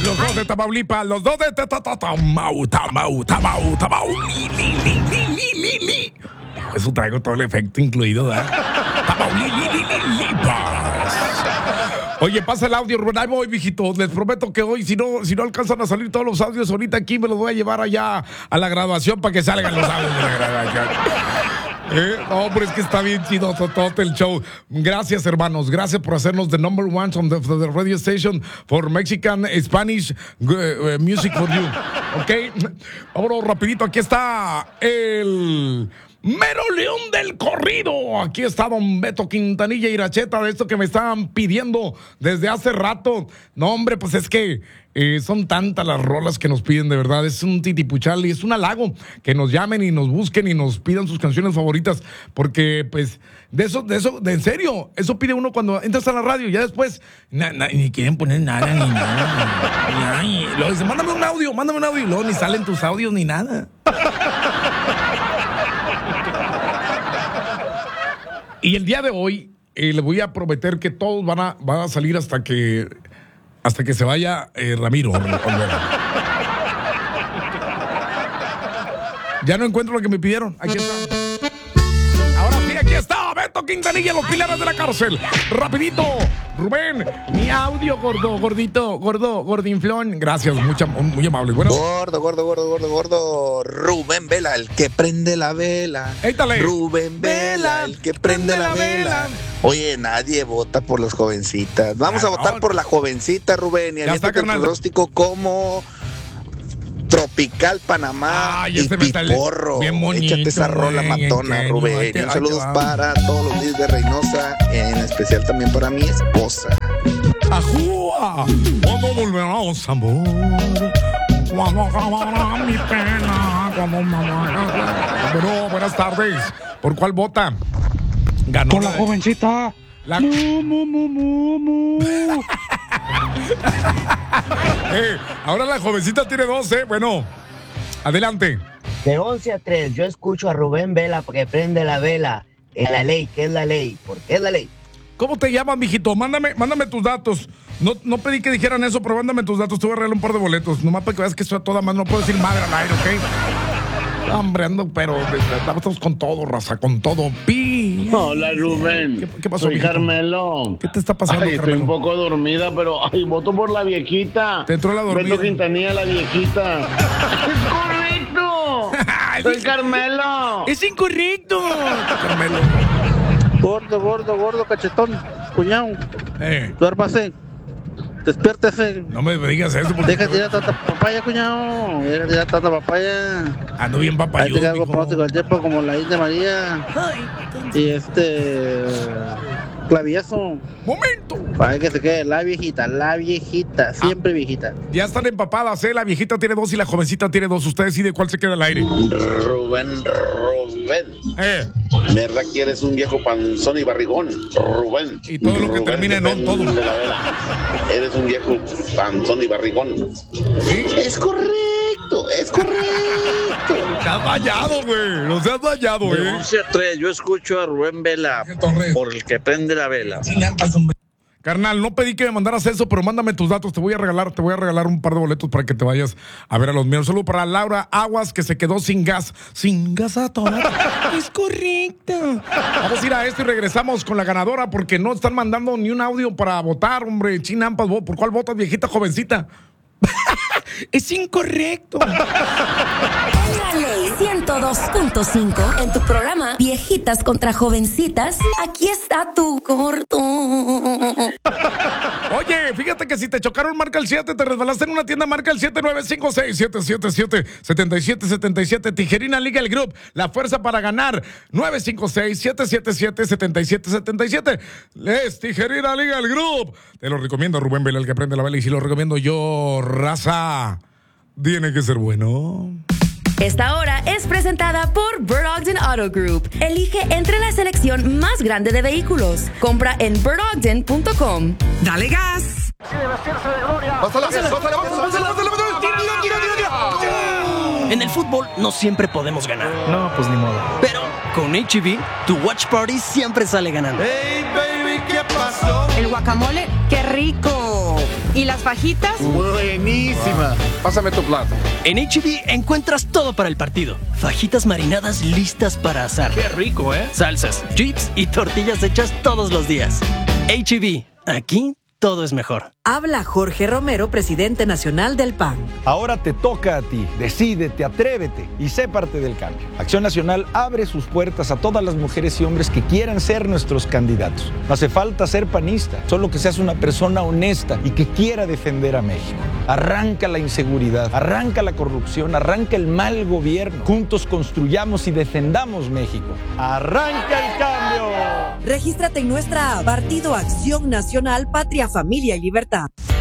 los dos de Tamaulipas, los dos de Tamaulipas. Eso traigo todo el efecto incluido, ¿verdad? Tamaulipas. Oye, pasa el audio, Rubén. Ahí voy, mijito. Les prometo que hoy, si no alcanzan a salir todos los audios ahorita aquí, me los voy a llevar allá a la graduación para que salgan los audios de la graduación. No, hombre, es que está bien chido todo el show. Gracias, hermanos. Gracias por hacernos the number one on the radio station for Mexican Spanish music for you. ¿Ok? Vámonos rapidito. Aquí está el mero león del corrido. Aquí está don Beto Quintanilla Iracheta, de esto que me estaban pidiendo desde hace rato. No, hombre, pues es que son tantas las rolas que nos piden, de verdad. Es un titipuchal y es un halago que nos llamen y nos busquen y nos pidan sus canciones favoritas. Porque, pues, de eso, en serio, eso pide uno cuando entras a la radio. Ya después, ni quieren poner nada, ni nada. Y luego dicen, mándame un audio. Y luego ni salen tus audios ni nada. Y el día de hoy les voy a prometer que todos van a salir hasta que se vaya Ramiro. Ya no encuentro lo que me pidieron. Aquí está. Ahora sí, aquí está Beto Quintanilla, los pilares de la cárcel. Rapidito, Rubén, mi audio, gordinflón. Gracias, muy amable. Bueno. Gordo. Rubén Vela, el que prende la vela. Éitale. Rubén Vela, el que prende la vela. Oye, nadie vota por las jovencitas. Vamos a votar por la jovencita, Rubén. Y el pronóstico como Tropical Panamá y Piporro. Bien bonito. Échate esa rola matona, Rubén. Y un saludo para todos los días de Reynosa, en especial también para mi esposa. ¡Ajúa! ¿Cuándo volverás, amor? ¿Cuándo acabará mi pena? Bueno, buenas tardes. ¿Por cuál vota? Ganó por la jovencita. Ahora la jovencita tiene 12. Bueno, adelante. De 11-3, yo escucho a Rubén Vela porque prende la vela. En la ley, ¿qué es la ley? ¿Por qué es la ley? ¿Cómo te llamas, mijito? Mándame tus datos. No pedí que dijeran eso, pero mándame tus datos. Te voy a regalar un par de boletos. Nomás para que veas que estoy a toda más. No puedo decir madre al aire, ¿ok? Hombre, pero estamos con todo, raza, con todo. Hola, Rubén. ¿Qué pasó, soy mijito? Carmelo. ¿Qué te está pasando, Carmelo? Estoy un Carmelo? poco dormida, pero voto por la viejita. Te entró la dormida. Beto Quintanilla, la viejita. ¡Es correcto! ¡Soy Carmelo! ¡Es incorrecto! Carmelo. Gordo, cachetón, cuñado. Duérmase. Despiértese. No me digas eso. Deja de tirar tanta papaya, cuñado. Deja de tirar tanta papaya. Ando bien papayudo. Ahí te hago pronóstico del tiempo como la India María. Y clavillazo. ¡Momento! Para que se quede la viejita, siempre viejita. Ya están empapadas, ¿eh? La viejita tiene 2 y la jovencita tiene 2. Usted decide cuál se queda al aire. Rubén. ¿Verdad que eres un viejo panzón y barrigón? Rubén. Y todo lo que termine en on, todo. De la vela. Eres un viejo panzón y barrigón. ¿Sí? Es correcto. Te has vallado, güey. No seas vallado, De ¿eh? 11-3, yo escucho a Rubén Vela por el que prende la vela. Carnal, no pedí que me mandaras eso, pero mándame tus datos. Te voy a regalar un par de boletos para que te vayas a ver a los míos. Solo para Laura Aguas, que se quedó sin gas. Sin gas a toda. Es correcto. Vamos a ir a esto y regresamos con la ganadora, porque no están mandando ni un audio para votar, hombre. Chinampas, ¿por cuál votas, viejita, jovencita? Es incorrecto. En la ley 102.5, en tu programa Viejitas contra Jovencitas, aquí está tu gordo. Oye, fíjate que si te chocaron, marca el 7, te resbalaste en una tienda, marca el 79567777777. Tijerina Legal Group, la fuerza para ganar. 956-777-7777. Es Tijerina Legal Group. Te lo recomiendo, Rubén Vela, el que prende la vela. Y si lo recomiendo yo, raza, tiene que ser bueno. Esta hora es presentada por Bird Ogden Auto Group. Elige entre la selección más grande de vehículos. Compra en birdogden.com. ¡Dale gas! En el fútbol no siempre podemos ganar. No, pues ni modo. Pero con H-E-B, tu watch party siempre sale ganando. Hey, baby, ¿qué pasó? El guacamole, ¡qué rico! ¿Y las fajitas? Buenísima. Pásame tu plato. En H-E-B encuentras todo para el partido. Fajitas marinadas listas para asar. Qué rico, ¿eh? Salsas, chips y tortillas hechas todos los días. H-E-B, aquí todo es mejor. Habla Jorge Romero, presidente nacional del PAN. Ahora te toca a ti. Decídete, atrévete y sé parte del cambio. Acción Nacional abre sus puertas a todas las mujeres y hombres que quieran ser nuestros candidatos. No hace falta ser panista, solo que seas una persona honesta y que quiera defender a México. Arranca la inseguridad, arranca la corrupción, arranca el mal gobierno. Juntos construyamos y defendamos México. ¡Arranca el cambio! Regístrate en nuestra app, Partido Acción Nacional, Patria, Familia y Libertad.